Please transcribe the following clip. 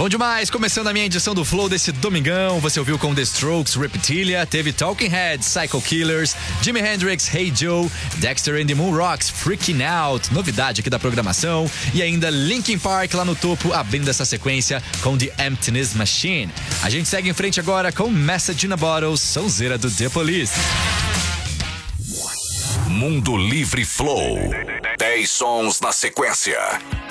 Bom demais, começando a minha edição do Flow desse domingão. Você ouviu com The Strokes, Reptilia, teve Talking Heads, Psycho Killers, Jimi Hendrix, Hey Joe, Dexter and the Moon Rocks, Freaking Out, novidade aqui da programação, e ainda Linkin Park lá no topo, abrindo essa sequência com The Emptiness Machine. A gente segue em frente agora com Message in a Bottle, sonzeira do The Police. Mundo Livre Flow. 10 sons na sequência.